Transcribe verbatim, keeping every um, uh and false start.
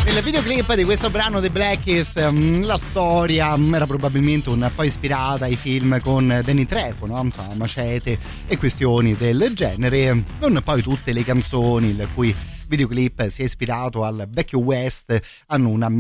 Nel videoclip di questo brano The Blackies la storia era probabilmente un po' ispirata ai film con Danny Trejo, no? Insomma, Macete e questioni del genere, non poi tutte le canzoni il cui videoclip si è ispirato al vecchio West hanno una